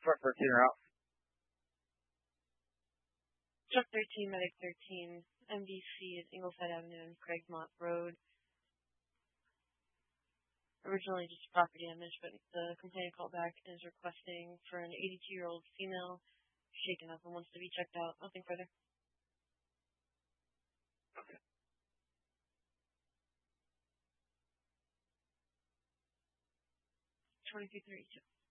Truck 13 are out. Truck 13, Medic 13, MDC at Ingleside Avenue and Craigmont Road. Originally just property damage, but the complainant called back and is requesting for an 82-year-old female shaken up and wants to be checked out. Nothing further. Okay. 2332.